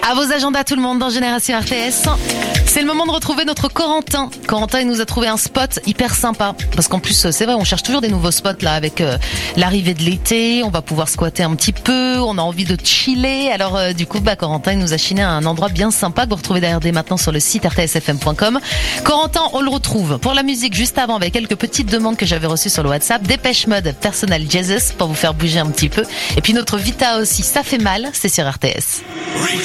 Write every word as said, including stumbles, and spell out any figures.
À vos agendas tout le monde dans Génération R T S. C'est le moment de retrouver notre Corentin. Corentin, il nous a trouvé un spot hyper sympa. Parce qu'en plus, c'est vrai, on cherche toujours des nouveaux spots là avec euh, l'arrivée de l'été. On va pouvoir squatter un petit peu. On a envie de chiller. Alors euh, du coup, bah Corentin, il nous a chiné à un endroit bien sympa que vous retrouvez d'ailleurs dès maintenant sur le site r t s f m point com. Corentin, on le retrouve pour la musique juste avant avec quelques petites demandes que j'avais reçues sur le WhatsApp. Dépêche Mode, Personal Jesus pour vous faire bouger un petit peu. Et puis notre Vita aussi, ça fait mal. C'est sur R T S.